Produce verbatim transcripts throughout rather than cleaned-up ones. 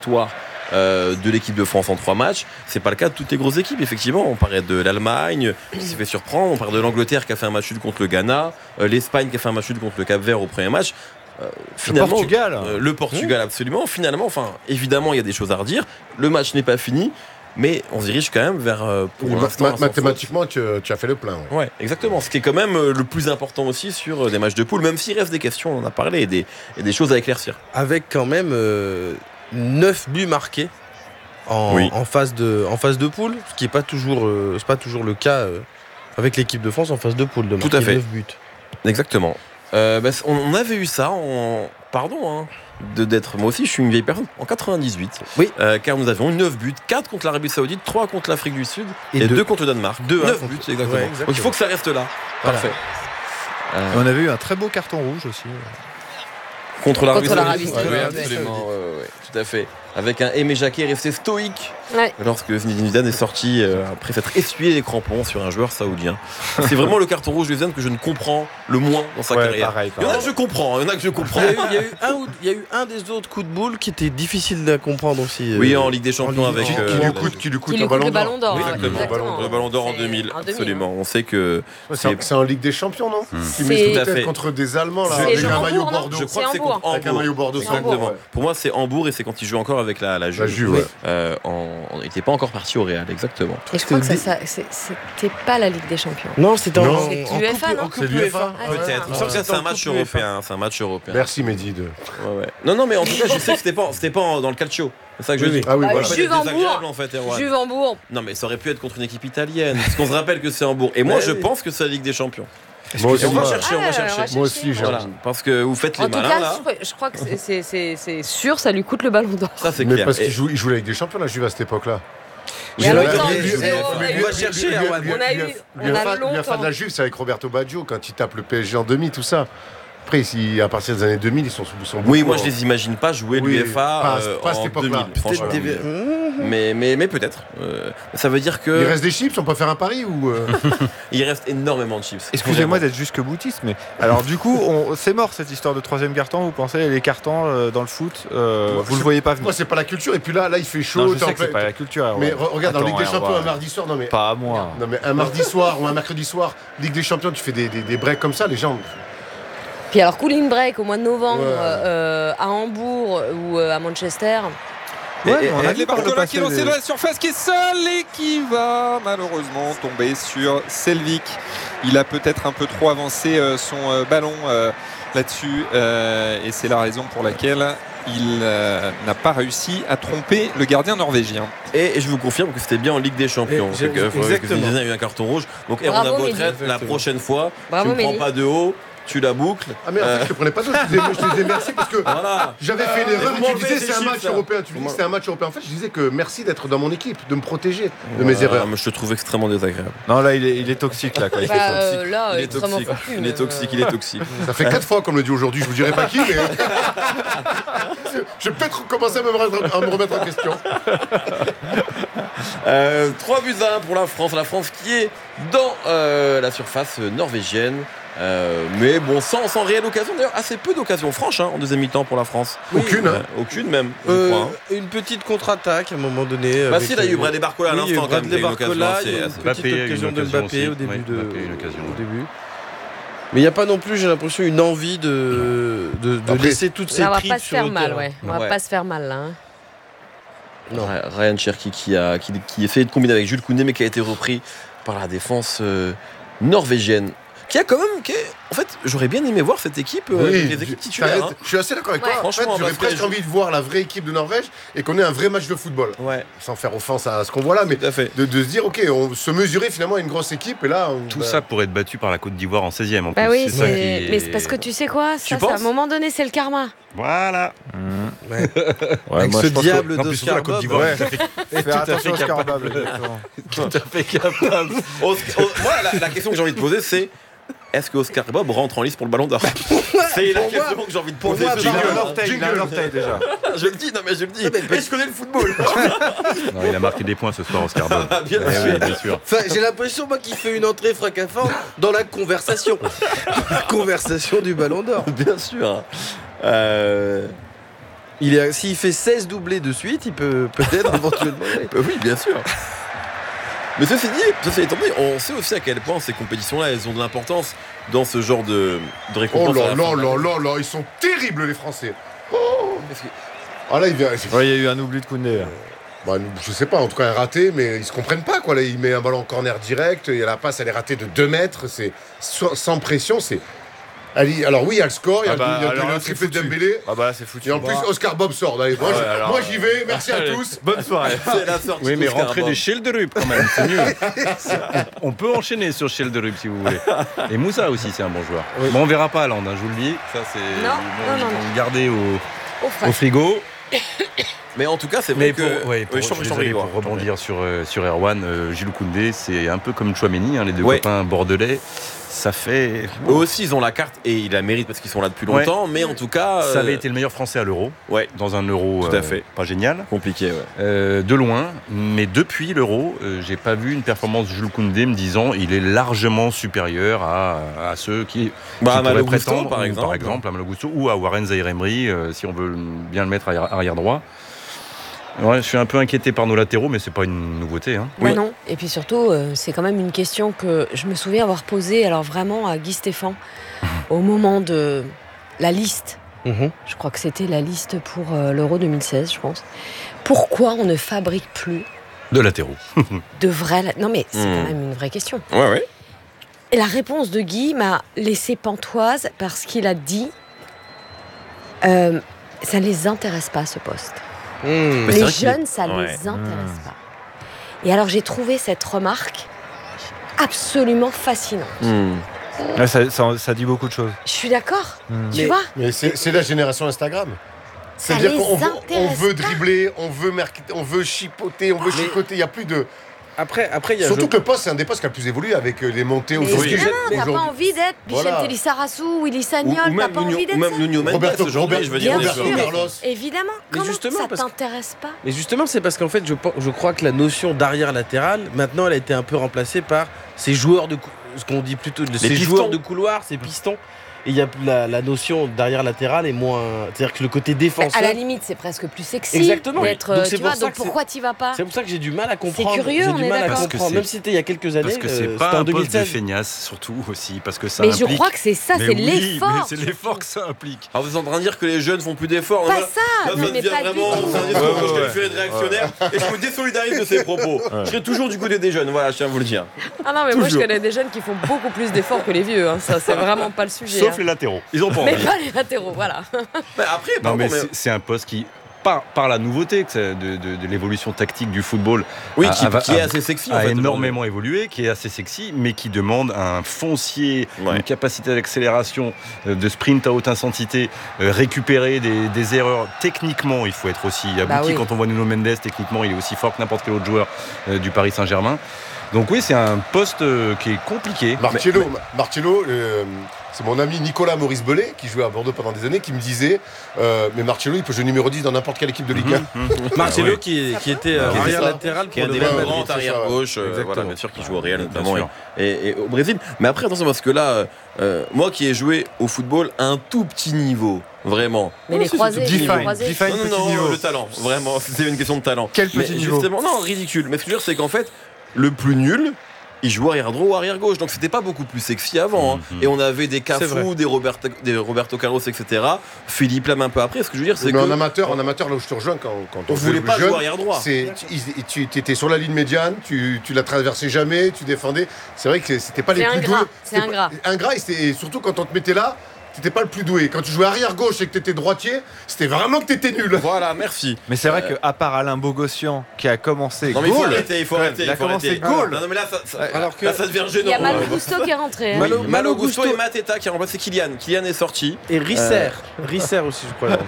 victoire euh, de l'équipe de France en trois matchs. C'est pas le cas de toutes les grosses équipes, effectivement. On parlait de l'Allemagne qui s'est fait surprendre, on parlait de l'Angleterre qui a fait un match nul contre le Ghana, euh, l'Espagne qui a fait un match nul contre le Cap-Vert au premier match. Euh, finalement, le Portugal, euh, le Portugal mmh. absolument. Finalement, enfin, évidemment, il y a des choses à redire. Le match n'est pas fini. Mais on se dirige quand même vers. Euh, pour oui, ma- mathématiquement, tu, tu as fait le plein. Ouais. ouais, exactement. Ce qui est quand même euh, le plus important aussi sur euh, des matchs de poule, même s'il reste des questions, on en a parlé, et des, et des choses à éclaircir. Avec quand même euh, neuf buts marqués en, oui. en, phase de, en phase de poule, ce qui n'est pas, euh, pas toujours le cas euh, avec l'équipe de France en phase de poule, de marquer Tout à fait. neuf buts. Exactement. Euh, bah, on, on avait eu ça en. Pardon, hein. De d'être moi aussi je suis une vieille personne en quatre-vingt-dix-huit oui euh, car nous avions eu neuf buts, quatre contre l'Arabie Saoudite, trois contre l'Afrique du Sud et, et deux contre le Danemark, deux neuf buts exactement. Ouais, exactement. Donc il faut que ça reste là. Voilà. Parfait. Euh... On avait eu un très beau carton rouge aussi contre l'Arabie Saoudite. Saoudite. Oui, absolument, ouais, ouais, tout à fait. Avec un Aimé Jacquet resté stoïque ouais. lorsque Zinedine Zidane est sorti euh, après s'être essuyé les crampons sur un joueur saoudien. C'est vraiment le carton rouge de Zidane que je ne comprends le moins dans sa ouais, carrière. Pareil, pareil. Il y en a que je comprends, il y en a que je comprends. Il y a eu, il y a eu, un, il y a eu un des autres coups de boule qui était difficile à comprendre aussi. Oui, en Ligue des Champions Ligue, avec. Qui, euh, qui lui coûte, qui lui coûte qui un ballon d'or. ballon d'or. Oui, exactement. exactement. Le ballon d'or en deux mille, absolument. On sait que. C'est, c'est en Ligue des Champions, non mmh. Qui met tout à fait contre des Allemands là, avec un maillot Bordeaux. Je crois que c'est contre Hambourg. Avec un maillot Bordeaux. Exactement. Pour moi, c'est Hambourg et c'est quand il joue encore avec la la Juve. Ouais. Euh, en, on n'était pas encore parti au Real, exactement. Et je crois que ça, ça, c'est, c'était pas la Ligue des Champions. Non, c'était en, en, en UEFA, non C'est l'UEFA. Ah, peut-être. Il me semble que c'est un match européen. C'est un match européen. Merci Mehdi. De... Ouais, ouais. Non, non, mais en tout cas, je sais que c'était pas, c'était pas dans le calcio. C'est ça que je oui, dis. Ah oui, bah, voilà. Juve Hambourg. En fait, Juve Hambourg. Non, mais ça aurait pu être contre une équipe italienne. Parce qu'on se rappelle que c'est Hambourg. Et moi, je pense que c'est la Ligue des Champions. Moi aussi, on va chercher, on va chercher. Moi aussi, j'ai voilà. Parce que vous faites les en malins. En tout cas, là. je crois que c'est, c'est, c'est, c'est sûr, ça lui coûte le ballon d'or. Ça, c'est mais clair. parce qu'il joue, il joue la Ligue des Champions, la Juve à cette époque-là. J'ai longtemps. On va chercher. On a eu. On a longtemps. La fin de la Juve, c'est avec Roberto Baggio quand il tape le P S G en demi, tout ça. Après, si, à partir des années deux mille, ils sont sous son. Oui, moi je les imagine pas jouer oui, l'UEFA pas, euh, pas en deux mille, franchement. Des... Mais, mais, mais peut-être. Euh, ça veut dire que. Il reste des chips, on peut faire un pari ou. Euh... Il reste énormément de chips. Excusez-moi d'être jusque boutiste, mais alors du coup, on... c'est mort cette histoire de troisième carton. Vous pensez les cartons euh, dans le foot, euh, moi, vous le voyez pas venir. Moi, c'est pas la culture. Et puis là, là, il fait chaud. Non, je sais que c'est pas la culture. Mais ouais. regarde, Attends, dans Ligue des ouais, Champions, va... un mardi soir, non mais. Pas à moi. Non mais un mardi soir ou un mercredi soir, Ligue des Champions, tu fais des, des, des breaks comme ça, les gens. Puis alors, cooling break au mois de novembre ouais. euh, à Hambourg ou euh, à Manchester. Ouais, et, on a les Barcola qui est lancé des... dans la surface, qui est seul et qui va malheureusement tomber sur Selvic. Il a peut-être un peu trop avancé euh, son euh, ballon euh, là-dessus euh, et c'est la raison pour laquelle il euh, n'a pas réussi à tromper le gardien norvégien. Et, et je vous confirme que c'était bien en Ligue des Champions. Et, que, exactement. Que a eu un carton rouge. Donc Erwan Abotret, la prochaine fois, Bravo, tu ne prends pas de haut. Tu la boucles. Ah mais en fait, euh... je te prenais pas d'autres. Je, je te disais merci parce que voilà. J'avais fait une erreur. Tu disais c'est un match européen. Tu me dis que c'est un match européen. En fait, je disais que merci d'être dans mon équipe, de me protéger de voilà. mes erreurs. Mais je te trouve extrêmement désagréable. Non là, il est, il est toxique là. Quoi. Il, bah, est toxique. Euh, là, il est toxique. Fou, il est toxique. Il est toxique. Ça fait quatre fois qu'on me le dit aujourd'hui. Je vous dirai pas qui, mais je vais peut-être commencer à me remettre, à me remettre en question. euh, trois buts à un pour la France. La France qui est dans euh, la surface norvégienne. Euh, mais bon, sans, sans réelle occasion. D'ailleurs, assez peu d'occasions franches hein, en deuxième mi-temps pour la France. Oui, aucune. Euh, aucune même. Euh, je crois, hein. Une petite contre-attaque à un moment donné. Bah si, là, il y a eu Bradley Barcola à oui, l'instant. Bradley Barcola, il y a une petite Mbappé, occasion une de occasion Mbappé aussi. au début. Ouais, de, Mbappé, une occasion, au début. Mais il n'y a pas non plus, j'ai l'impression, une envie de, de, de Après, laisser toutes ces là, on va tripes pas se sur faire le mal, terrain. ouais. On va ouais. pas se faire mal là. Hein. Non. Ryan Cherki qui a qui, qui essayé de combiner avec Jules Koundé mais qui a été repris par la défense euh, norvégienne. Qui a quand même, qui est, en fait, j'aurais bien aimé voir cette équipe, euh, oui, les équipes titulaires. Hein. Je suis assez d'accord avec ouais. toi. En fait, j'aurais presque je... envie de voir la vraie équipe de Norvège et qu'on ait un vrai match de football. Ouais. Sans faire offense à ce qu'on voit là, mais de, de se dire, ok, on se mesurer finalement à une grosse équipe et là. On, Tout bah... ça pour être battu par la Côte d'Ivoire en seizième en bah plus. Oui, c'est ça qui est... est... mais c'est parce que tu sais quoi, ça, ça, à un moment donné, c'est le karma. Voilà. Mmh. Ouais. Ouais, avec moi, ce diable que... de plus, la Côte d'Ivoire. Ouais. Faire attention au Scarbab. Tout à fait capable. Moi, la, la question que j'ai envie de poser, c'est. Est-ce que Oscar Bob rentre en lice pour le ballon d'or? C'est la question moi, que j'ai envie de poser. Moi, il a un orteil, il a un orteil déjà. Je le dis, non mais je le dis. Mais, mais je connais le football. Non, il a marqué des points ce soir, Oscar Bob. bien, eh sûr. Oui, bien sûr. Enfin, j'ai l'impression moi qu'il fait une entrée fracassante dans la conversation. La conversation du ballon d'or. Bien sûr. Euh... Il est, s'il fait seize doublés de suite, il peut peut-être éventuellement. Oui, bien sûr. Mais ceci dit, ceci étant dit, on sait aussi à quel point ces compétitions-là, elles ont de l'importance dans ce genre de, de récompense. Oh là là là là là, ils sont terribles les Français. Oh que... Ah là, il vient. Ouais, il y a eu un oubli de Koundé. Bah, je sais pas, en tout cas un raté, mais ils se comprennent pas quoi. Là, il met un ballon en corner direct, et la passe elle est ratée de deux mètres, c'est sans pression, c'est. Allez, alors oui, il y a le score, il y a, ah bah, le, il y a le triplé de Dembélé. Ah bah c'est foutu. Et en plus, Oscar Bob sort. Allez, moi, ouais, alors, moi j'y vais, merci à tous. Bonne soirée. C'est la sortie. Oui, mais rentrez des Schilderup quand même, c'est mieux. On peut enchaîner sur Schilderup si vous voulez. Et Moussa aussi, c'est un bon joueur. Oui. Bon, on verra pas à Land, hein, je vous le dis. Ça, c'est. Non, bon, non, non. Ils vont le garder au, au, au frigo. Mais en tout cas, c'est vrai pour, que. Ouais, pour, oui, je désolé, pour rebondir sur, euh, sur Erwan, euh, Jules Koundé, c'est un peu comme Chouameni, hein, les deux ouais. copains bordelais. Ça fait. Eux aussi, ils ont la carte et ils la méritent parce qu'ils sont là depuis longtemps. Ouais. Mais en tout cas. Ça avait été le meilleur Français à l'Euro. Ouais. Dans un Euro. Tout à fait. Euh, pas génial. Compliqué, ouais. Euh, de loin. Mais depuis l'Euro, euh, j'ai pas vu une performance de Jules Koundé me disant il est largement supérieur à, à ceux qui, bah, qui pourraient prétendre, par exemple. Par exemple, à Malo Gusto ou à Warren Zaïre-Emery, euh, si on veut bien le mettre arrière droit. Ouais, je suis un peu inquiété par nos latéraux, mais c'est pas une nouveauté. Hein. Bah oui. Non. Et puis surtout, euh, c'est quand même une question que je me souviens avoir posée, alors vraiment à Guy Stéphane, au moment de la liste. Mm-hmm. Je crois que c'était la liste pour euh, l'Euro deux mille seize, je pense. Pourquoi on ne fabrique plus de latéraux de vrais. Non, mais c'est mm. quand même une vraie question. Ouais, ouais. Et la réponse de Guy m'a laissé pantoise parce qu'il a dit euh, ça ne les intéresse pas ce poste. Mmh. Les jeunes, ça ne ouais. les intéresse mmh. pas. Et alors, j'ai trouvé cette remarque absolument fascinante. Mmh. Ouais, ça, ça, ça dit beaucoup de choses. Je suis d'accord, mmh. tu mais, vois. Mais c'est, c'est la génération Instagram. C'est-à-dire qu'on veut, on veut dribbler, on veut, merc- on veut chipoter, on veut mais chicoter. Il n'y a plus de... Après, après, y a Surtout je... que le poste, c'est un des postes qui a le plus évolué avec les montées aux autres. Évidemment, t'as pas envie d'être Michel voilà. Télissarassou, Willy Sagnol, t'as pas Nuno, envie d'être ou même Nuno Mendes, Roberto, aujourd'hui, je veux dire. Roberto Carlos. Évidemment, mais comment justement, ça parce t'intéresse pas? Mais justement, c'est parce qu'en fait, je, je crois que la notion d'arrière latéral, maintenant, elle a été un peu remplacée par ces joueurs de... Ce qu'on dit plutôt, de ces joueurs de couloir, ces pistons. Et il y a la, la notion d'arrière latéral est moins. C'est-à-dire que le côté défenseur. À la limite, c'est presque plus sexy. Exactement. D'être, donc, c'est tu vois, donc pourquoi tu vas pas? C'est pour ça que j'ai du mal à comprendre. C'est curieux, j'ai on du est mal d'accord. à comprendre. Même si c'était il y a quelques années. Parce que c'est euh, pas un deux mille seize. Poste de feignasse, surtout aussi. Parce que ça mais implique... je crois que c'est ça, mais c'est oui, l'effort. Mais c'est l'effort que ça implique. Alors vous êtes en train de dire que les jeunes font plus d'efforts. Pas là, ça, là, non, ça mais devient pas vraiment du tout. un discours que je qualifierais de réactionnaire et je me désolidarise de ces propos. Je serai toujours du côté des jeunes, voilà, je tiens à vous le dire. Ah non, mais moi je connais des jeunes qui font beaucoup plus d'efforts que les vieux. Ça, c'est vraiment pas le sujet. Sauf les latéraux. Ils ont pas envie. Mais pas les latéraux, voilà. Mais après, non, mais, mais c'est, c'est un poste qui, par, par la nouveauté de, de, de l'évolution tactique du football, oui, a, qui, a, qui est a, assez sexy, a en fait, énormément évolué, qui est assez sexy, mais qui demande un foncier, ouais. une capacité d'accélération, de sprint à haute intensité, récupérer des, des erreurs. Techniquement, il faut être aussi abouti. Bah oui. Quand on voit Nuno Mendes, techniquement, il est aussi fort que n'importe quel autre joueur euh, du Paris Saint-Germain. Donc oui, c'est un poste euh, qui est compliqué. Marcello, mais... Marcello euh, c'est mon ami Nicolas Maurice Bellet, qui jouait à Bordeaux pendant des années, qui me disait euh, mais Marcello, il peut jouer numéro dix dans n'importe quelle équipe de Ligue un. Mmh, mmh. Marcello, oui. qui, qui était euh, arrière latéral, qui est un des grands arrière gauche, euh, voilà, bien sûr, qui joue au Real notamment et, et, et au Brésil. Mais après, attention, parce que là, euh, moi qui ai joué au football à un tout petit niveau, vraiment. Mais les croisés, Define, Define non, non, non, le talent, vraiment, c'est une question de talent. Quel petit mais niveau justement, non, ridicule. Mais ce que je veux dire, c'est qu'en fait, le plus nul, il jouait arrière droit ou arrière gauche, donc c'était pas beaucoup plus sexy avant. Hein. Mm-hmm. Et on avait des Cafou, des Roberto, des Roberto Carlos, et cetera. Philippe Lam un peu après. Ce que je veux dire, c'est mais que en amateur, en amateur, là où je te rejoins, quand, quand on, on voulait pas jeune, jouer arrière droit. C'est, tu, tu étais sur la ligne médiane, tu, tu la traversais jamais, tu défendais. C'est vrai que c'était pas c'est les plus doués. C'est ingrat. Ingrat, et surtout quand on te mettait là. T'étais pas le plus doué. Quand tu jouais arrière gauche et que t'étais droitier, c'était vraiment que t'étais nul. Voilà, merci. Mais c'est vrai euh... qu'à part Alain Bogossian qui a commencé non, mais il faut arrêter, il faut arrêter. Il a commencé goal. Non, non, mais là, ça, ça, alors que... là, ça devient gênant. Il y a Malo Gusto qui est rentré. Hein. Malo, Malo, Malo Gusto et Mateta qui a remplacé Kylian. Kylian est sorti. Et Risser. Euh... Risser aussi, je crois.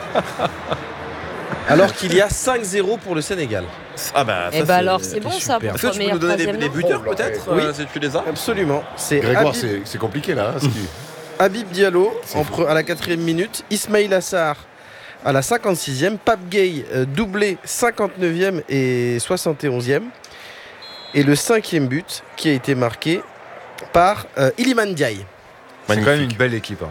Alors qu'il y a cinq zéro pour le Sénégal. Ah bah, ça, et bah alors c'est bon ça pour Est-ce que tu peux nous donner les, les buteurs oh, peut-être oui. euh, si tu les as. Absolument. C'est Grégoire, Habib... c'est, c'est compliqué là. Hein, Habib Diallo en pre- à la quatrième minute, Ismail Assar à la cinquante-sixième, Pape Gueye euh, doublé cinquante-neuvième et soixante et onzième. Et le cinquième but qui a été marqué par euh, Iliman Ndiaye. C'est quand même une belle équipe. Hein.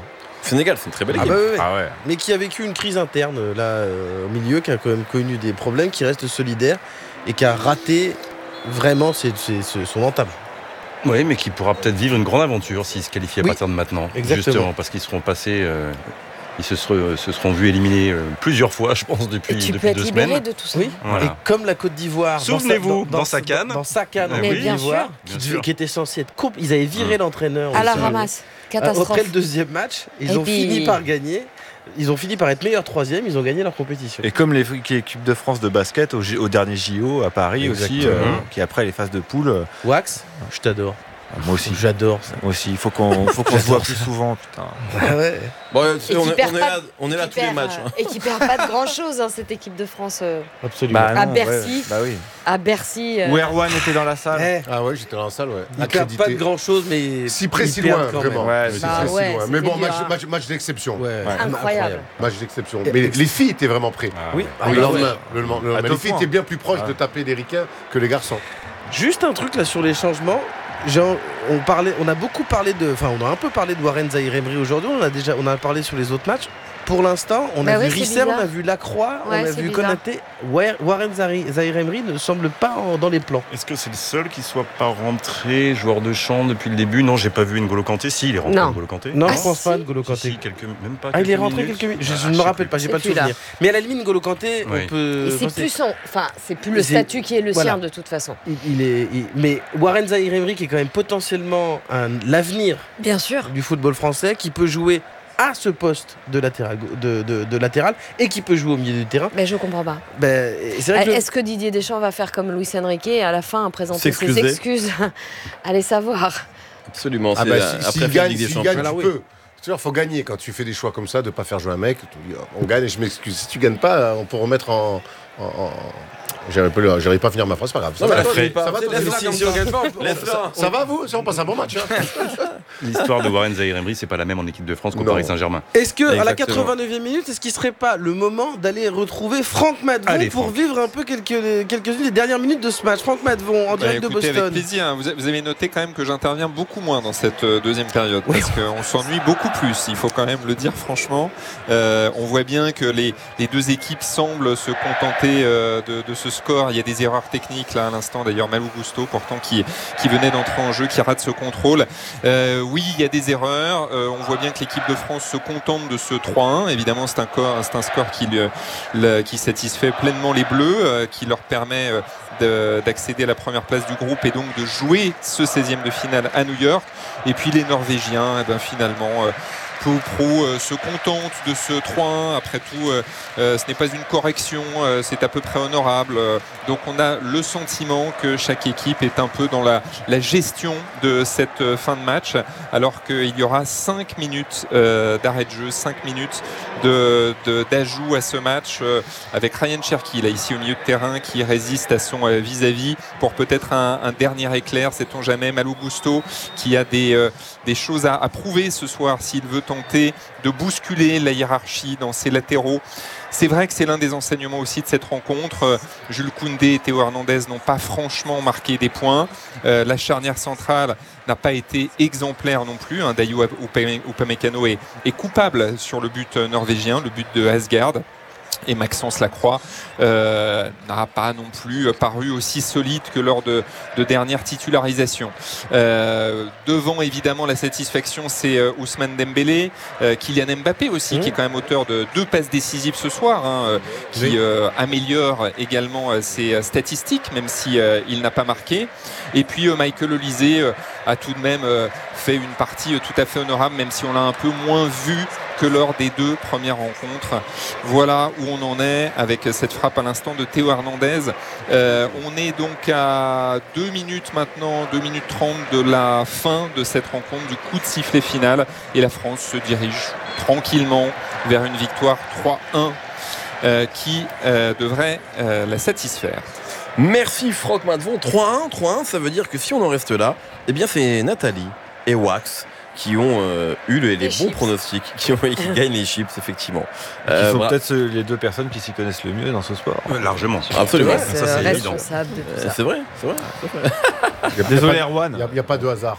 Sénégal, c'est une très belle Ah équipe. bah ouais, ouais. Ah ouais. Mais qui a vécu une crise interne là euh, au milieu, qui a quand même connu des problèmes, qui reste solidaire et qui a raté vraiment ses, ses, ses, son entame. Oui, mais qui pourra peut-être vivre une grande aventure s'ils se qualifient à Oui, partir de maintenant. exactement. Justement, parce qu'ils seront passés, euh, ils se, seront, se seront vus éliminés euh, plusieurs fois, je pense, depuis, Et tu depuis peux être deux libéré semaines. de tout ça. Oui. Voilà. Et comme la Côte d'Ivoire, Souvenez-vous, dans, dans sa canne. dans sa canne, Mais en Mais Côte bien d'Ivoire, sûr. qui, Bien devait- sûr. qui était censé être coupe, ils avaient viré l'entraîneur. À la aussi. ramasse. Euh, Catastrophe. Après le deuxième match, ils Et ont puis- fini par gagner. Ils ont fini par être meilleurs troisième, ils ont gagné leur compétition. Et comme les- l'équipe de France de basket au, J- au dernier J O à Paris aussi, Exactement. euh, qui après les phases de poule, euh, Wax, je t'adore. moi aussi, J'adore ça. moi aussi, il faut qu'on faut qu'on se voit plus souvent, putain. Ah ouais. Bon, Et on, qui est, on, perd est pas- là, on est là qui tous les perd, matchs. euh, hein. Et qui perd pas de grand chose, cette équipe de France. euh, Absolument. Bah À non, Bercy. ouais, bah oui. à Bercy. euh, Où Erwan était dans la salle. Eh, Ah ouais, j'étais dans la salle, ouais. ils perdent pas de grand chose, mais. Si près, ils si perdent loin, quand vraiment. même. Ouais, Si Bah près, si ouais, loin. c'était Mais bon, dur, match, hein. match, match d'exception. Ouais. Incroyable. Match d'exception. Et- Mais les, les filles étaient vraiment prêtes. Ah, Oui, ouais. ah, Le bah lendemain, ouais. le lendemain, le À lendemain. deux Les filles points. étaient bien plus proches Ah. de taper les ricains que les garçons. Juste un truc là sur les changements. Genre, on, parlait, on a beaucoup parlé de. Enfin, on a un peu parlé de Warren Zahir Emery aujourd'hui. On a déjà on a parlé sur les autres matchs. Pour l'instant, on Bah a ouais, vu c'est Risser, bizarre. on a vu Lacroix, Ouais, on a c'est vu bizarre. Konaté. Wa- Warren Zahir Zahir Emery ne semble pas en- dans les plans. Est-ce que c'est le seul qui soit pas rentré joueur de champ depuis le début? Non, j'ai pas vu N'Golo Kanté. Si, il est rentré Non. N'Golo Kanté. Non, Ah, je pense si. pas de N'Golo Si, Kanté. si, quelques, même pas Ah, il est quelques rentré minutes. quelques minutes. Je, Ah, je je ne me sais rappelle plus. pas, j'ai C'est pas de plus là. souvenir. Mais à la limite, N'Golo Kanté, Oui. on peut. Et c'est enfin, plus son, enfin, c'est plus le c'est- statut qui est le voilà. sien de toute façon. Il, il est, il- mais Warren Zahir Emery, qui est quand même potentiellement un- l'avenir Bien sûr. du football français, qui peut jouer à ce poste de latéral, de, de- de latéral et qui peut jouer au milieu du terrain. Mais je comprends pas. Ben, et c'est vrai que le- Est-ce que Didier Deschamps va faire comme Luis Enrique et à la fin présenter ses S'excuser. excuses? Allez savoir. Absolument. Ah c'est bah, la- si- après s'il la gagne, Ligue des s'il Champions. gagne, Alors tu oui. peux. Tu vois, faut gagner quand tu fais des choix comme ça, de pas faire jouer un mec. tu dis, On gagne et je m'excuse. Si tu gagnes pas, on peut remettre en. en, en... J'arrive pas, le- j'arrive pas à finir ma phrase, c'est pas grave. Ça Non, mais va, la ça, frais. va, toi, Laisse-la si- comme si ça. on gagne pas, on- Laisse-la. ça- Ça va vous? Ça, on passe un bon match. hein. L'histoire de Warren Zahir Emery, c'est pas la même en équipe de France qu'au Non. Paris Saint-Germain. Est-ce que à la Exactement. quatre-vingt-neuvième minute, est-ce qu'il serait pas le moment d'aller retrouver Franck Madvon Allez, pour Franck. vivre un peu quelques quelques-unes des dernières minutes de ce match? Franck Madvon en Bah, direct écoutez, de avec Boston. plaisir. hein. Vous, a- vous avez noté quand même que j'interviens beaucoup moins dans cette euh, deuxième période parce qu'on s'ennuie beaucoup plus. Il faut quand même le dire franchement. Euh, on voit bien que les, les deux équipes semblent se contenter euh, de, de ce score. Il y a des erreurs techniques là à l'instant. D'ailleurs, Malou Gusto, pourtant qui, qui venait d'entrer en jeu, qui rate ce contrôle. Euh, oui, il y a des erreurs. Euh, on voit bien que l'équipe de France se contente de ce trois un. Évidemment, c'est un, corps- c'est un score qui, le- le- qui satisfait pleinement les Bleus, euh, qui leur permet euh, de- d'accéder à la première place du groupe et donc de jouer ce seizième de finale à New York. Et puis les Norvégiens, eh ben, finalement, euh, peu ou prou euh, se contentent de ce trois un. Après tout, euh, euh, ce n'est pas une correction, euh, c'est à peu près honorable. Euh, donc on a le sentiment que chaque équipe est un peu dans la, la gestion de cette euh, fin de match, alors qu'il y aura cinq minutes euh, d'arrêt de jeu, cinq minutes de, de- d'ajout à ce match, euh, avec Ryan Cherki là ici au milieu de terrain qui résiste à son euh, vis-à-vis pour peut-être un, un dernier éclair, sait-on jamais. Malou Gusto qui a des, euh, des choses à, à prouver ce soir s'il veut tenter de bousculer la hiérarchie dans ses latéraux. C'est vrai que c'est l'un des enseignements aussi de cette rencontre. Euh, Jules Koundé et Théo Hernandez n'ont pas franchement marqué des points. Euh, la charnière centrale n'a pas été exemplaire non plus. Hein. Dayot Upamecano est, est coupable sur le but norvégien, le but de Asgard. Et Maxence Lacroix euh, n'a pas non plus paru aussi solide que lors de, de dernières titularisations. Euh, devant évidemment la satisfaction, c'est euh, Ousmane Dembélé, euh, Kylian Mbappé aussi, mmh. qui est quand même auteur de deux passes décisives ce soir, hein, euh, qui oui. euh, améliore également euh, ses statistiques, même si euh, il n'a pas marqué. Et puis euh, Michael Olise euh, a tout de même euh, fait une partie euh, tout à fait honorable, même si on l'a un peu moins vu que lors des deux premières rencontres. Voilà où on en est avec cette frappe à l'instant de Théo Hernandez. Euh, on est donc à deux minutes maintenant, deux minutes trente de la fin de cette rencontre, du coup de sifflet final, et la France se dirige tranquillement vers une victoire trois un euh, qui euh, devrait euh, la satisfaire. Merci Franck Madvon. trois un, trois un, ça veut dire que si on en reste là, eh bien c'est Nathalie et Wax qui ont euh, eu les, les, les bons chips. pronostics, qui, ont, qui gagnent les chips, effectivement. Qui euh, sont voilà. peut-être les deux personnes qui s'y connaissent le mieux dans ce sport. Euh, largement. Absolument. C'est, ça, c'est évident. De euh, c'est vrai, c'est vrai. C'est vrai. Désolé Erwan. Il n'y a, a pas de hasard.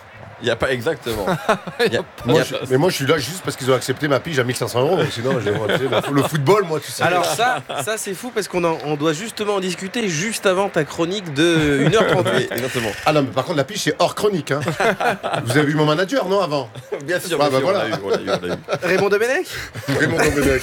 Il n'y a pas exactement. y a, moi, y a... Je, mais moi, je suis là juste parce qu'ils ont accepté ma pige à mille cinq cents euros. Donc sinon, j'ai, le football, moi, tu sais. Alors ça, ça c'est fou parce qu'on en, on doit justement en discuter juste avant ta chronique de une heure trente-huit. Exactement. Ah non, mais par contre, la pige, c'est hors chronique. Hein. Vous avez vu mon manager, non, avant? Bien sûr. Ah, bien bah, sûr voilà. on l'a eu, on l'a eu, on l'a eu. Raymond Domenech. Raymond Domenech.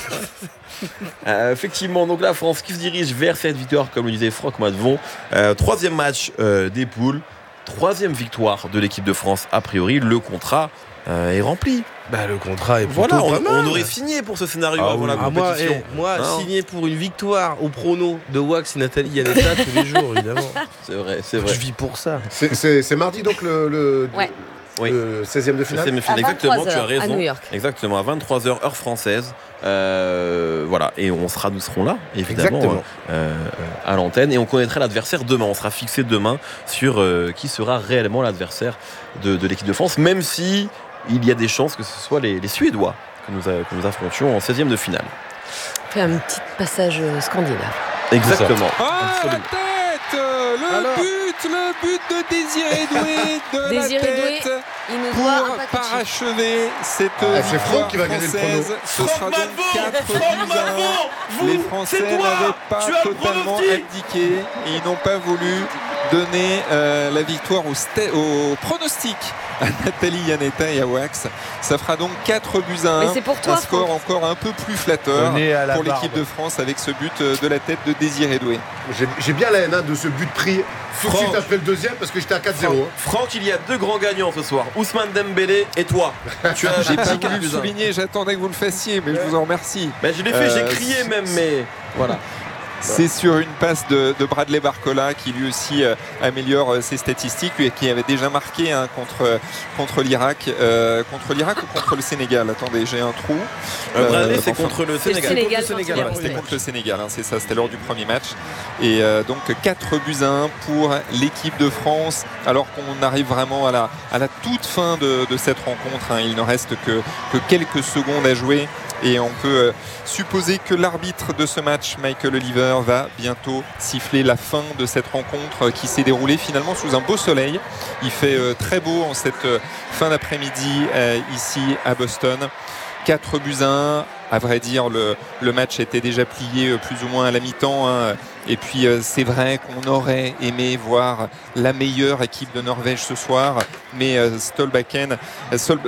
Euh, effectivement, donc la France qui se dirige vers cette victoire, comme le disait Franck Madvon. Euh, troisième match euh, des poules, troisième victoire de l'équipe de France. A priori, le contrat euh, est rempli. Bah, le contrat est plutôt voilà, on, pas mal. On aurait signé pour ce scénario ah, avant oui. la compétition. Ah, moi, eh, moi signer pour une victoire au prono de Wax et Nathalie Yanetta tous les jours, évidemment. C'est vrai, c'est vrai. Je vis pour ça. C'est, c'est, c'est mardi donc le, le, ouais. oui. le seizième de finale. Le finale. Exactement, tu as raison. À New York. Exactement, à vingt-trois heures heure française. Euh, voilà, et on sera, nous serons là, évidemment, euh, à l'antenne, et on connaîtra l'adversaire demain. On sera fixé demain sur euh, qui sera réellement l'adversaire de, de l'équipe de France, même si il y a des chances que ce soit les, les Suédois que nous, a, que nous affrontions en seizième de finale. On fait un petit passage scandinave. Exactement. Ah, la tête, le Alors. but, le but de Désiré Doué de Désiré la tête. Doué, il nous pour doit un parachever cette ah, victoire c'est Franck qui va gagner le prono. Ce sera donc quatre buts à un. Les Français n'avaient pas totalement abdiqué et ils n'ont pas voulu donner euh, la victoire au, st- au pronostic à Nathalie Yanetta et à Wax. Ça fera donc quatre buts à un. Mais c'est pour toi, un score Franck. encore un peu plus flatteur pour l'équipe barbe. de France avec ce but de la tête de Désiré Doué. J'ai, j'ai bien la haine hein, de ce but pris tout de suite après le deuxième parce que j'étais à quatre zéro. Franck, Franck, il y a deux grands gagnants ce soir, Ousmane Dembélé et toi. Tu as, j'ai pas voulu le souligner, j'attendais que vous le fassiez, mais je vous en remercie. Ben, je l'ai fait, euh, j'ai crié même, mais voilà. C'est sur une passe de, de Bradley Barcola qui lui aussi euh, améliore euh, ses statistiques, lui qui avait déjà marqué hein, contre, contre l'Irak. Euh, contre l'Irak ou contre le Sénégal? Attendez, j'ai un trou. Euh, Bradley, c'est enfin, contre le Sénégal. Sénégal, contre le Sénégal. Voilà, c'était contre le Sénégal, hein, c'est ça, c'était lors du premier match. Et euh, donc quatre buts à un pour l'équipe de France, alors qu'on arrive vraiment à la, à la toute fin de, de cette rencontre. Hein. Il ne reste que, que quelques secondes à jouer. Et on peut euh, supposer que l'arbitre de ce match, Michael Oliver, va bientôt siffler la fin de cette rencontre euh, qui s'est déroulée finalement sous un beau soleil. Il fait euh, très beau en cette euh, fin d'après-midi euh, ici à Boston. quatre buts à un. À vrai dire, le, le match était déjà plié euh, plus ou moins à la mi-temps. Hein. Et puis, euh, c'est vrai qu'on aurait aimé voir la meilleure équipe de Norvège ce soir. Mais euh, Solbakken, euh, Sol,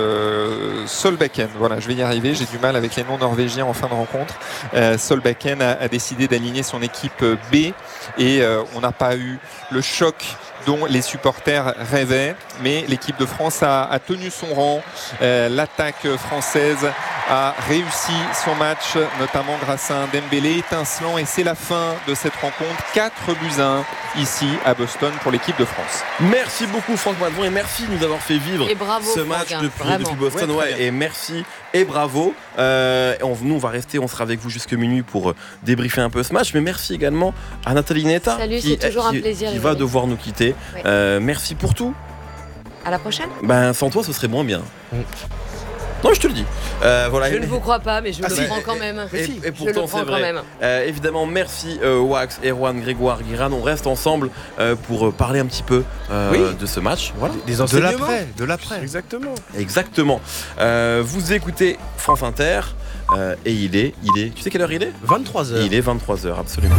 euh, Solbakken, voilà, je vais y arriver. J'ai du mal avec les noms norvégiens en fin de rencontre. Euh, Solbakken a, a décidé d'aligner son équipe B. Et euh, on n'a pas eu le choc dont les supporters rêvaient, mais l'équipe de France a, a tenu son rang. Euh, l'attaque française a réussi son match, notamment grâce à un Dembélé étincelant, et c'est la fin de cette rencontre. quatre buts à un ici à Boston pour l'équipe de France. Merci beaucoup Franck Madvon et merci de nous avoir fait vivre et bravo, ce Franck, match hein, depuis, depuis Boston. Ouais, ouais, et merci et bravo. Euh, on, nous on va rester, on sera avec vous jusque minuit pour débriefer un peu ce match, mais merci également à Nathalie Yanetta Salut, qui, c'est toujours qui, un plaisir, qui va devoir nous quitter. Oui. Euh, merci pour tout. À la prochaine. Ben sans toi ce serait moins bien. Mm. Non, je te le dis. Euh, voilà. Je ne vous crois pas, mais je ah, le si. prends quand même. Et, et, et pourtant, c'est vrai. Quand même. Euh, évidemment, merci euh, Wax, Erwan, Grégoire, Guiran. On reste ensemble euh, pour euh, parler un petit peu euh, oui. de ce match. Voilà. Des enseignements. De l'après. De l'après. Exactement. Exactement. Euh, vous écoutez France Inter euh, et il est, il est. Tu sais quelle heure il est? vingt-trois heures. Il est vingt-trois heures, absolument.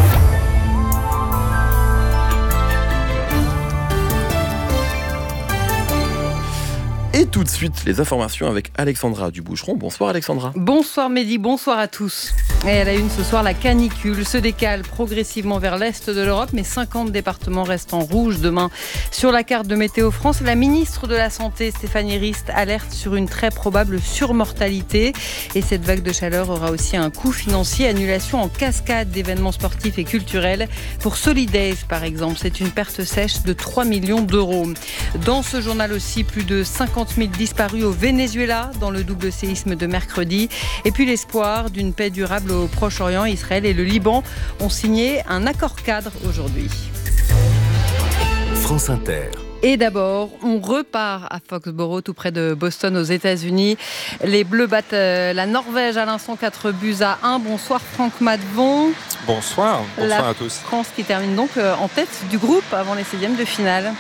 Et tout de suite, les informations avec Alexandra Duboucheron. Bonsoir Alexandra. Bonsoir Mehdi, bonsoir à tous. Et à la une ce soir, la canicule se décale progressivement vers l'est de l'Europe, mais cinquante départements restent en rouge demain. Sur la carte de Météo France, la ministre de la Santé, Stéphanie Rist, alerte sur une très probable surmortalité. Et cette vague de chaleur aura aussi un coût financier, annulation en cascade d'événements sportifs et culturels. Pour Solidays, par exemple, c'est une perte sèche de trois millions d'euros. Dans ce journal aussi, plus de cinquante mille disparus au Venezuela dans le double séisme de mercredi. Et puis l'espoir d'une paix durable au Proche-Orient. Israël et le Liban ont signé un accord cadre aujourd'hui. France Inter. Et d'abord, on repart à Foxborough, tout près de Boston, aux États-Unis. Les Bleus battent la Norvège à l'instant, quatre buts à un. Bonsoir Franck Madvon. Bonsoir, bonsoir la à tous. France qui termine donc en tête du groupe avant les seizièmes de finale.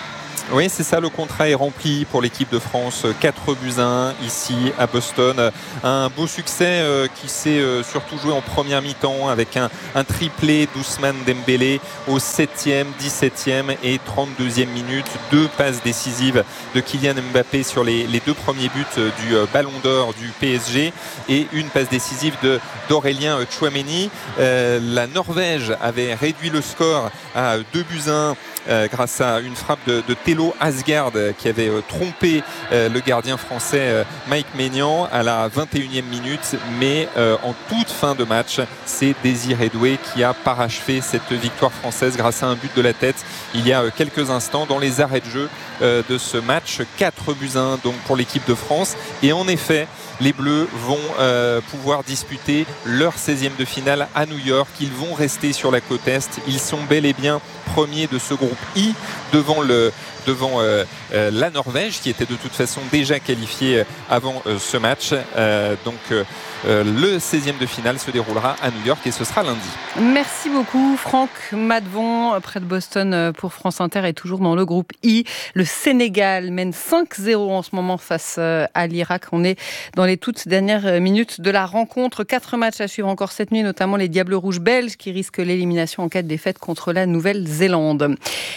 Oui, c'est ça, le contrat est rempli pour l'équipe de France. quatre buts à un ici à Boston. Un beau succès euh, qui s'est euh, surtout joué en première mi-temps avec un, un triplé d'Ousmane Dembélé au septième, dix-septième et trente-deuxième minute. Deux passes décisives de Kylian Mbappé sur les, les deux premiers buts du euh, Ballon d'Or du P S G et une passe décisive de, d'Aurélien Tchouaméni. Euh, la Norvège avait réduit le score à deux buts à un euh, grâce à une frappe de, de Thelo Asgard euh, qui avait euh, trompé euh, le gardien français euh, Mike Maignan à la vingt et unième minute, mais euh, en toute fin de match, c'est Désiré Doué qui a parachevé cette victoire française grâce à un but de la tête il y a euh, quelques instants dans les arrêts de jeu euh, de ce match. Quatre buts à un donc pour l'équipe de France, et en effet les Bleus vont euh, pouvoir disputer leur seizième de finale à New York. Ils vont rester sur la côte Est. Ils sont bel et bien premiers de ce groupe I devant, le, devant euh, euh, la Norvège qui était de toute façon déjà qualifiée avant euh, ce match. Euh, donc euh, euh, le seizième de finale se déroulera à New York et ce sera lundi. Merci beaucoup Franck Madevon, près de Boston pour France Inter, et toujours dans le groupe I. Le Sénégal mène cinq zéro en ce moment face à l'Irak. On est dans les toutes dernières minutes de la rencontre. Quatre matchs à suivre encore cette nuit, notamment les Diables Rouges belges qui risquent l'élimination en cas de défaite contre la Nouvelle-Zélande.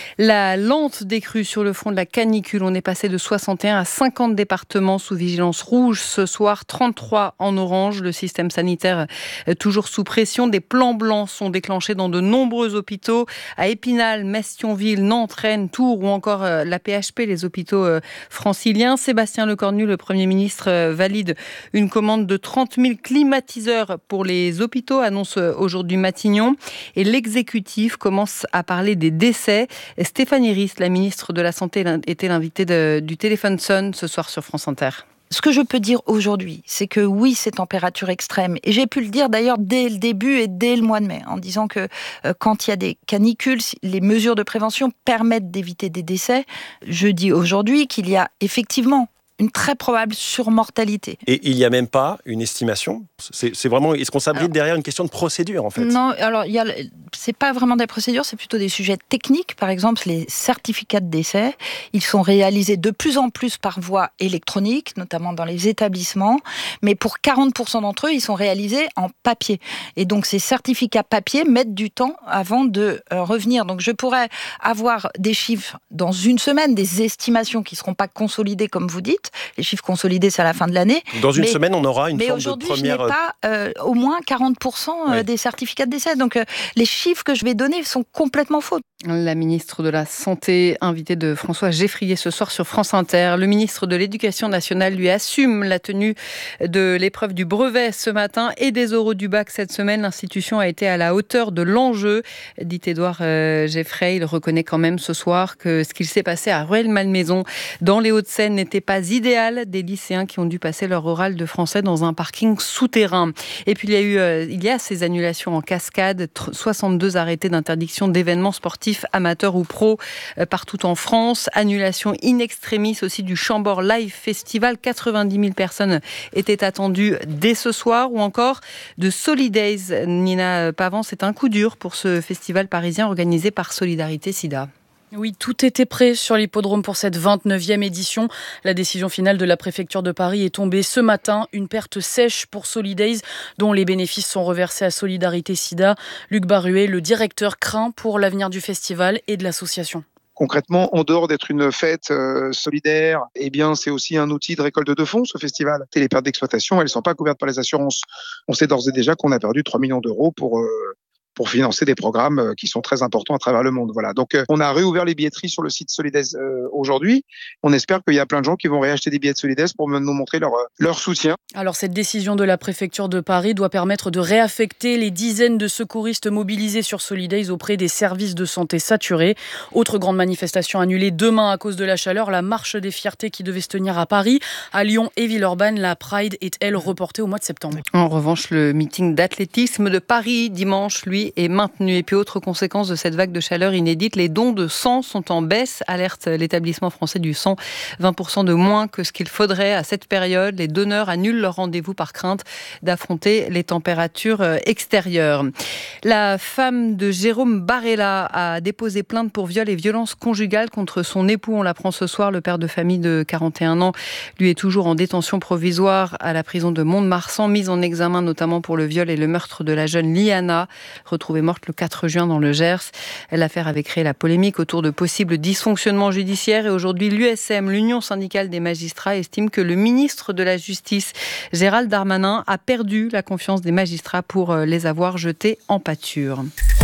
La lente décrue sur le front de la canicule. On est passé de soixante et un à cinquante départements sous vigilance rouge ce soir, trente-trois en orange. Le système sanitaire est toujours sous pression. Des plans blancs sont déclenchés dans de nombreux hôpitaux. À Épinal, Metz, Thionville, Nantes, Rennes, Tours ou encore la P H P, les hôpitaux franciliens. Sébastien Lecornu, le Premier ministre, valide une commande de trente mille climatiseurs pour les hôpitaux, annonce aujourd'hui Matignon. Et l'exécutif commence à parler des décès. Stéphanie Ries, la ministre de la Santé, était l'invitée de, du Téléphone Sun ce soir sur France Inter. Ce que je peux dire aujourd'hui, c'est que oui, ces températures extrêmes, et j'ai pu le dire d'ailleurs dès le début et dès le mois de mai, en disant que euh, quand il y a des canicules, les mesures de prévention permettent d'éviter des décès. Je dis aujourd'hui qu'il y a effectivement une très probable surmortalité. Et il n'y a même pas une estimation. C'est, c'est vraiment, est-ce qu'on s'abrite alors, derrière une question de procédure, en fait? Non, alors il y a, c'est pas vraiment des procédures, c'est plutôt des sujets techniques. Par exemple, les certificats de décès, ils sont réalisés de plus en plus par voie électronique, notamment dans les établissements. Mais pour quarante pour cent d'entre eux, ils sont réalisés en papier. Et donc, ces certificats papier mettent du temps avant de euh, revenir. Donc, je pourrais avoir des chiffres dans une semaine, des estimations qui ne seront pas consolidées, comme vous dites. Les chiffres consolidés, c'est à la fin de l'année. Dans une mais, semaine, on aura une mais forme de première... Mais aujourd'hui, je n'ai pas euh, au moins quarante pour cent oui. des certificats de décès. Donc, euh, les chiffres que je vais donner sont complètement faux. La ministre de la Santé, invitée de François Geffrier ce soir sur France Inter. Le ministre de l'Éducation nationale lui assume la tenue de l'épreuve du brevet ce matin et des oraux du bac cette semaine. L'institution a été à la hauteur de l'enjeu, dit Édouard euh, Geffray. Il reconnaît quand même ce soir que ce qu'il s'est passé à Rueil-Malmaison dans les Hauts-de-Seine n'était pas idéal. Des lycéens qui ont dû passer leur oral de français dans un parking souterrain. Et puis il y a eu, euh, il y a ces annulations en cascade, soixante-deux arrêtés d'interdiction d'événements sportifs amateurs ou pros euh, partout en France. Annulation in extremis aussi du Chambord Live Festival. quatre-vingt-dix mille personnes étaient attendues dès ce soir. Ou encore de Solidays. Nina Pavan, c'est un coup dur pour ce festival parisien organisé par Solidarité Sida. Oui, tout était prêt sur l'hippodrome pour cette vingt-neuvième édition. La décision finale de la préfecture de Paris est tombée ce matin. Une perte sèche pour Solidays, dont les bénéfices sont reversés à Solidarité Sida. Luc Barruet, le directeur, craint pour l'avenir du festival et de l'association. Concrètement, en dehors d'être une fête euh, solidaire, eh bien, c'est aussi un outil de récolte de fonds, ce festival. Et les pertes d'exploitation, elles ne sont pas couvertes par les assurances. On sait d'ores et déjà qu'on a perdu trois millions d'euros pour... Euh, pour financer des programmes qui sont très importants à travers le monde. Voilà. Donc, euh, on a réouvert les billetteries sur le site Solidays euh, aujourd'hui. On espère qu'il y a plein de gens qui vont réacheter des billets de Solidays pour nous montrer leur, leur soutien. Alors, cette décision de la préfecture de Paris doit permettre de réaffecter les dizaines de secouristes mobilisés sur Solidays auprès des services de santé saturés. Autre grande manifestation annulée demain à cause de la chaleur, la marche des fiertés qui devait se tenir à Paris. À Lyon et Villeurbanne, la Pride est, elle, reportée au mois de septembre. En revanche, le meeting d'athlétisme de Paris dimanche, lui, aujourd'hui est maintenu. Et puis autre conséquence de cette vague de chaleur inédite, les dons de sang sont en baisse, alerte l'établissement français du sang. vingt pour cent de moins que ce qu'il faudrait à cette période. Les donneurs annulent leur rendez-vous par crainte d'affronter les températures extérieures. La femme de Jérôme Barella a déposé plainte pour viol et violence conjugale contre son époux. On l'apprend ce soir. Le père de famille de quarante et un ans, lui, est toujours en détention provisoire à la prison de Mont-de-Marsan, mise en examen notamment pour le viol et le meurtre de la jeune Liana, retrouvée morte le quatre juin dans le Gers. L'affaire avait créé la polémique autour de possibles dysfonctionnements judiciaires et aujourd'hui l'U S M, l'Union syndicale des magistrats, estime que le ministre de la Justice, Gérald Darmanin, a perdu la confiance des magistrats pour les avoir jetés en pâture.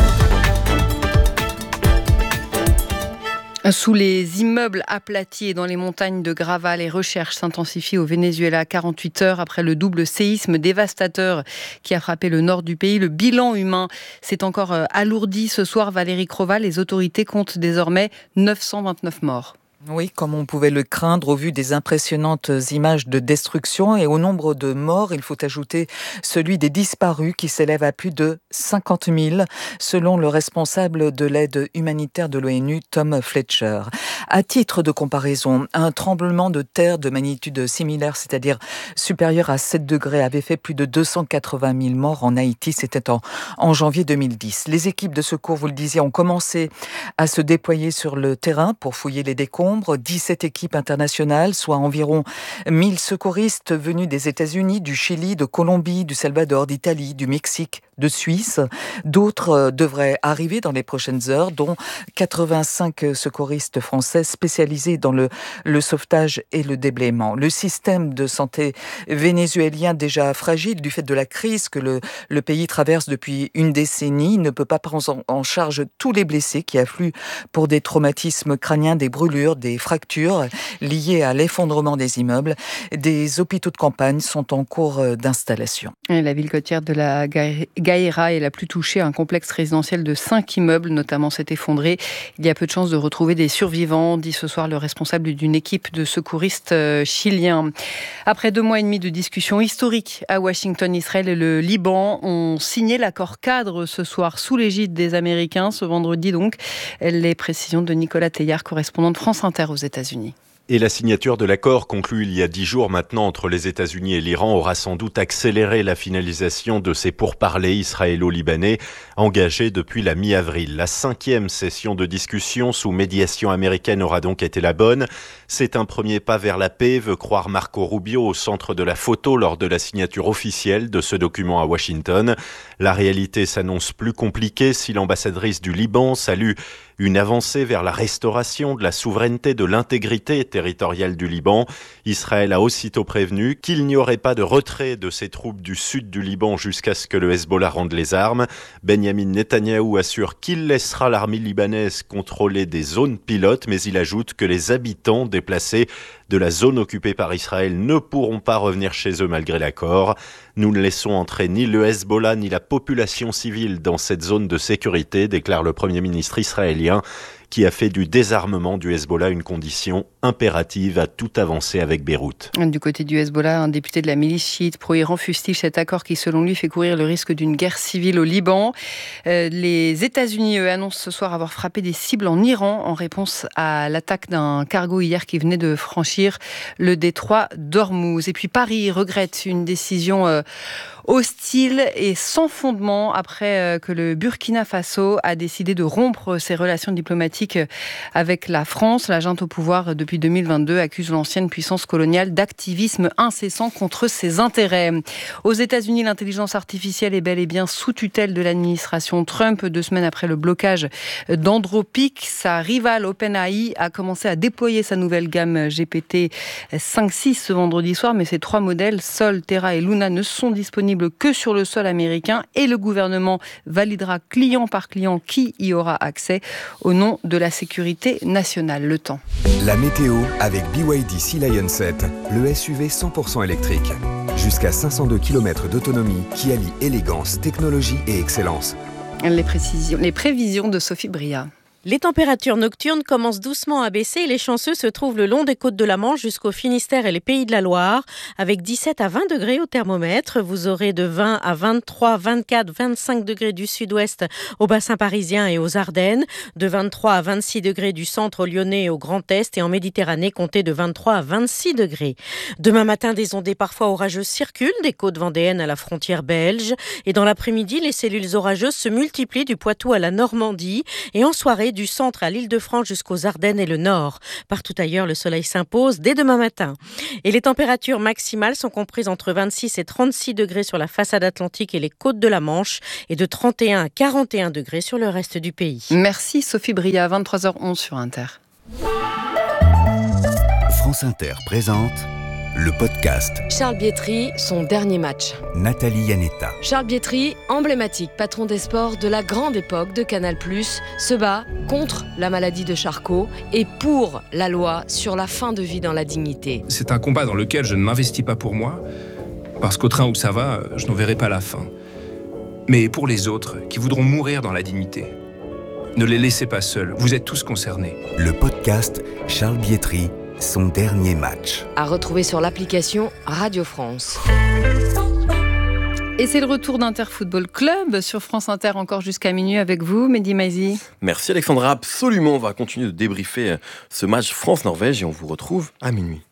Sous les immeubles aplatis et dans les montagnes de Gravats, les recherches s'intensifient au Venezuela. quarante-huit heures après le double séisme dévastateur qui a frappé le nord du pays, le bilan humain s'est encore alourdi. Ce soir, Valérie Crova, les autorités comptent désormais neuf cent vingt-neuf morts. Oui, comme on pouvait le craindre au vu des impressionnantes images de destruction. Et au nombre de morts, il faut ajouter celui des disparus qui s'élève à plus de cinquante mille, selon le responsable de l'aide humanitaire de l'ONU, Tom Fletcher. À titre de comparaison, un tremblement de terre de magnitude similaire, c'est-à-dire supérieur à sept degrés, avait fait plus de deux cent quatre-vingt mille morts en Haïti. C'était en, en janvier deux mille dix. Les équipes de secours, vous le disiez, ont commencé à se déployer sur le terrain pour fouiller les décombres. dix-sept équipes internationales, soit environ mille secouristes venus des États-Unis, du Chili, de Colombie, du Salvador, d'Italie, du Mexique, de Suisse. D'autres devraient arriver dans les prochaines heures, dont quatre-vingt-cinq secouristes français spécialisés dans le, le sauvetage et le déblaiement. Le système de santé vénézuélien, déjà fragile du fait de la crise que le, le pays traverse depuis une décennie, ne peut pas prendre en charge tous les blessés qui affluent pour des traumatismes crâniens, des brûlures, des fractures liées à l'effondrement des immeubles. Des hôpitaux de campagne sont en cours d'installation. Et la ville côtière de la Gaïra est la plus touchée. Un complexe résidentiel de cinq immeubles, notamment, s'est effondré. Il y a peu de chances de retrouver des survivants, dit ce soir le responsable d'une équipe de secouristes chiliens. Après deux mois et demi de discussions historiques à Washington, Israël et le Liban ont signé l'accord cadre ce soir sous l'égide des Américains, ce vendredi donc. Les précisions de Nicolas Teillard, correspondant de France Inter aux États-Unis. Et la signature de l'accord conclu il y a dix jours maintenant entre les États-Unis et l'Iran aura sans doute accéléré la finalisation de ces pourparlers israélo-libanais engagés depuis la mi-avril. La cinquième session de discussion sous médiation américaine aura donc été la bonne. C'est un premier pas vers la paix, veut croire Marco Rubio au centre de la photo lors de la signature officielle de ce document à Washington. La réalité s'annonce plus compliquée si l'ambassadrice du Liban salue une avancée vers la restauration de la souveraineté, de l'intégrité territoriale du Liban. Israël a aussitôt prévenu qu'il n'y aurait pas de retrait de ses troupes du sud du Liban jusqu'à ce que le Hezbollah rende les armes. Benjamin Netanyahou assure qu'il laissera l'armée libanaise contrôler des zones pilotes, mais il ajoute que les habitants déplacés de la zone occupée par Israël ne pourront pas revenir chez eux malgré l'accord. Nous ne laissons entrer ni le Hezbollah ni la population civile dans cette zone de sécurité, déclare le Premier ministre israélien, qui a fait du désarmement du Hezbollah une condition impérative à toute avancée avec Beyrouth. Du côté du Hezbollah, un député de la milice chiite pro-Iran fustige cet accord qui, selon lui, fait courir le risque d'une guerre civile au Liban. Euh, les États-Unis, eux, annoncent ce soir avoir frappé des cibles en Iran en réponse à l'attaque d'un cargo hier qui venait de franchir le détroit d'Ormuz. Et puis Paris regrette une décision euh, hostile et sans fondement après que le Burkina Faso a décidé de rompre ses relations diplomatiques avec la France. La junte au pouvoir depuis deux mille vingt-deux accuse l'ancienne puissance coloniale d'activisme incessant contre ses intérêts. Aux États-Unis, l'intelligence artificielle est bel et bien sous tutelle de l'administration Trump. Deux semaines après le blocage d'Anthropic, sa rivale OpenAI a commencé à déployer sa nouvelle gamme G P T cinq six ce vendredi soir, mais ces trois modèles, Sol, Terra et Luna, ne sont disponibles que sur le sol américain et le gouvernement validera client par client qui y aura accès au nom de la sécurité nationale. Le temps. La météo avec B Y D Sea Lion sept, le S U V cent pour cent électrique. Jusqu'à cinq cent deux kilomètres d'autonomie qui allie élégance, technologie et excellence. Les, précisions, les prévisions de Sophie Bria. Les températures nocturnes commencent doucement à baisser et les chanceux se trouvent le long des côtes de la Manche jusqu'au Finistère et les Pays de la Loire. Avec dix-sept à vingt degrés au thermomètre, vous aurez de vingt à vingt-trois, vingt-quatre, vingt-cinq degrés du sud-ouest au bassin parisien et aux Ardennes, de vingt-trois à vingt-six degrés du centre lyonnais et au Grand Est, et en Méditerranée, comptez de vingt-trois à vingt-six degrés. Demain matin, des ondées parfois orageuses circulent des côtes vendéennes à la frontière belge, et dans l'après-midi, les cellules orageuses se multiplient du Poitou à la Normandie, et en soirée, du centre à l'Île-de-France jusqu'aux Ardennes et le Nord. Partout ailleurs, le soleil s'impose dès demain matin. Et les températures maximales sont comprises entre vingt-six et trente-six degrés sur la façade atlantique et les côtes de la Manche, et de trente et un à quarante et un degrés sur le reste du pays. Merci Sophie Bria, vingt-trois heures onze sur Inter. France Inter présente le podcast. Charles Bietri, son dernier match. Nathalie Yanetta. Charles Bietri, emblématique patron des sports de la grande époque de Canal+, se bat contre la maladie de Charcot et pour la loi sur la fin de vie dans la dignité. C'est un combat dans lequel je ne m'investis pas pour moi, parce qu'au train où ça va, je n'en verrai pas la fin. Mais pour les autres, qui voudront mourir dans la dignité, ne les laissez pas seuls, vous êtes tous concernés. Le podcast Charles Bietri, son dernier match. À retrouver sur l'application Radio France. Et c'est le retour d'Inter Football Club sur France Inter, encore jusqu'à minuit avec vous, Mehdi Maizi. Merci Alexandra, absolument, on va continuer de débriefer ce match France-Norvège et on vous retrouve à minuit.